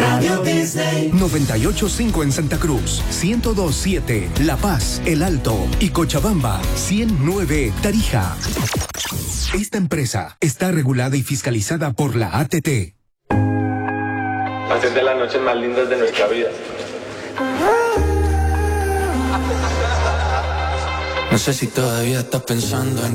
Radio Disney. 98.5 en Santa Cruz, 102.7 La Paz, El Alto y Cochabamba, 100.9 Tarija. Esta empresa está regulada y fiscalizada por la ATT. Hacer de las noches más lindas de nuestra vida. No sé si todavía estás pensando en